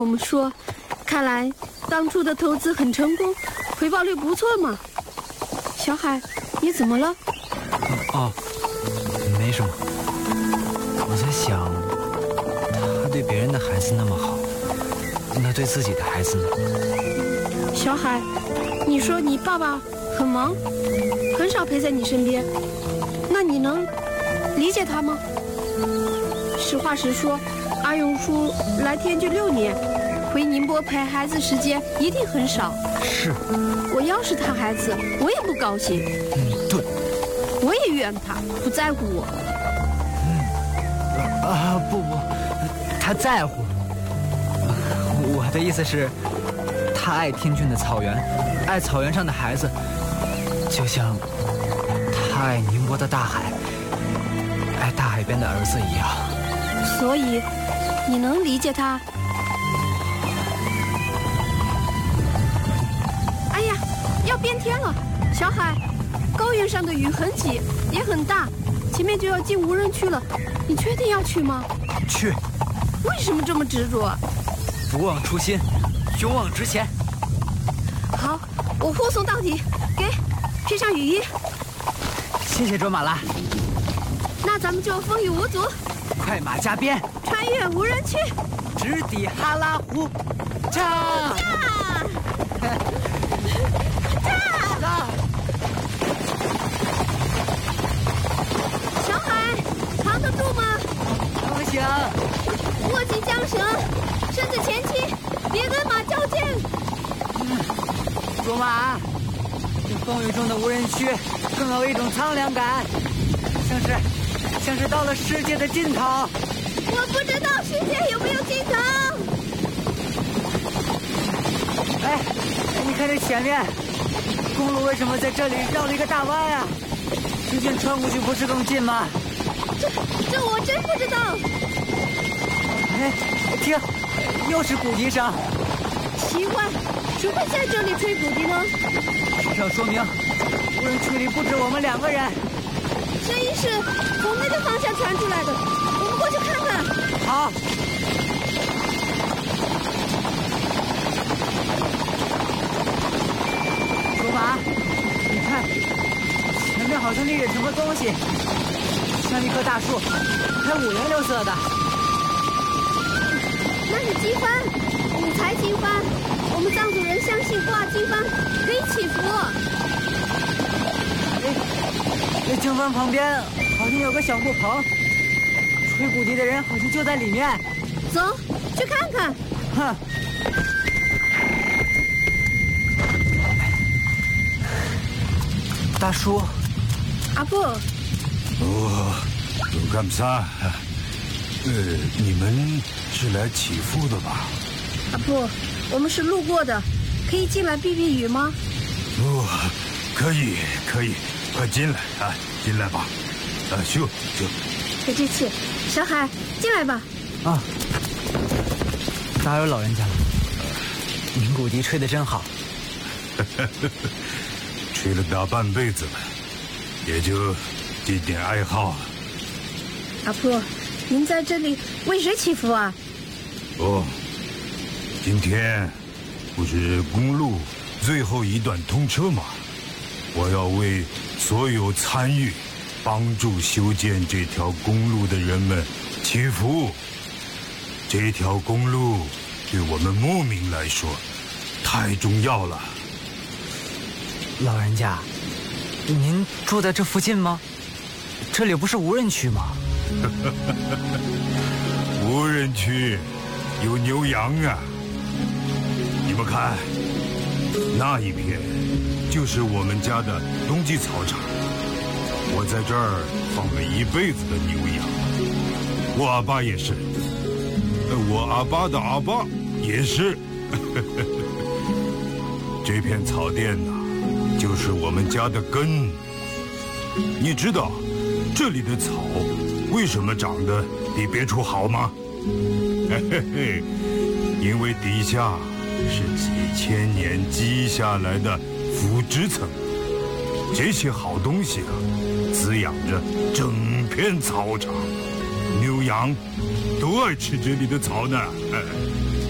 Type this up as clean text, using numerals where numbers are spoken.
我们说，看来当初的投资很成功，回报率不错嘛。小海，你怎么了？ 哦，没什么。我在想，他对别人的孩子那么好，那对自己的孩子呢？ 小海，你说你爸爸很忙，很少陪在你身边，那你能理解他吗？实话实说，阿勇叔来天津6年，回宁波陪孩子时间一定很少。 是， 我要是他孩子，我也不高兴。 对， 我也怨他，不在乎我。 不，他在乎。我的意思是，他爱天津的草原，爱草原上的孩子，就像他爱宁波的大海，爱大海边的儿子一样。 所以，你能理解他？哎呀，要变天了，小海，高原上的雨很急，也很大，前面就要进无人区了，你确定要去吗？ 去。 为什么这么执着？ 不忘初心，勇往直前。 好，我护送到底，披上雨衣。 谢谢卓玛拉。 那咱们就风雨无阻， 快马加鞭， 穿越无人区， 直抵哈拉湖。唱！ 小海，扛得住吗？ 不行。 握紧缰绳，身子前倾，别跟马较劲。 卓玛，这风雨中的无人区更有一种苍凉感，像是到了世界的尽头。 我不知道世界有没有尽头。 哎，你看这前面，公路为什么在这里绕了一个大弯啊？直接穿过去不是更近吗？ 这我真不知道。 哎，听，又是鼓笛声。 奇怪，谁会在这里吹鼓笛呢？ 这说明无人区里不止我们2个人。 声音是从那个方向传出来的，我们过去看看。 好。卓玛，你看，前面好像立着什么东西，像一棵大树，还5颜6色的。 那是经幡，五财经幡。我们藏族人相信挂经幡可以祈福。 这经幡旁边好像有个小木棚，吹鼓笛的人好像就在里面。 走，去看看。 哼。大叔。 阿婆。 干啥？你们是来祈福的吧？ 阿婆，我们是路过的，可以进来避避雨吗？ 可以，快进来啊，进来吧。秀。 别这气，小海，进来吧。 啊，打扰老人家了。您鼓笛吹得真好。 吹了大半辈子了，也就这点爱好。 阿婆，您在这里为谁祈福啊？ 今天不是公路最后一段通车吗？我要为所有参与帮助修建这条公路的人们祈福。这条公路对我们牧民来说太重要了。 老人家，您住在这附近吗？这里不是无人区吗？ 无人区有牛羊啊！你们看，那一片就是我们家的冬季草场。我在这儿放了一辈子的牛羊，我阿爸也是，我阿爸的阿爸也是。这片草甸呐，就是我们家的根。你知道这里的草为什么长得比别处好吗？因为底下是几千年积下来的腐殖层，这些好东西啊，滋养着整片草场，牛羊都爱吃这里的草呢。